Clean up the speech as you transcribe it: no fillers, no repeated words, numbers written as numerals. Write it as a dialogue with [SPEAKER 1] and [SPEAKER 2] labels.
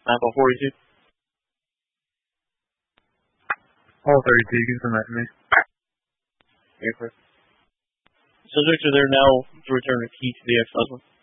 [SPEAKER 1] Apple 42.
[SPEAKER 2] All 32, give them that to me.
[SPEAKER 1] Subjects are there now to return a key to the X-Husband.